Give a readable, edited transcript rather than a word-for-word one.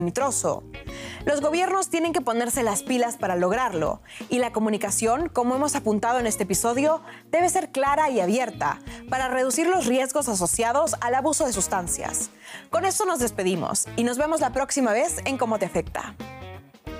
nitroso. Los gobiernos tienen que ponerse las pilas para lograrlo, y la comunicación, como hemos apuntado en este episodio, debe ser clara y abierta para reducir los riesgos asociados al abuso de sustancias. Con esto nos despedimos y nos vemos la próxima vez en Cómo te afecta.